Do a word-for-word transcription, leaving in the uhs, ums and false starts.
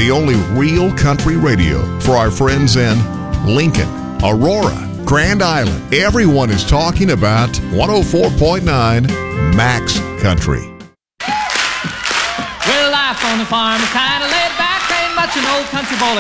the only real country radio for our friends in Lincoln, Aurora, Grand Island. Everyone is talking about one oh four point nine Max Country. Well, life on the farm is kind of laid back. Ain't much an old country boy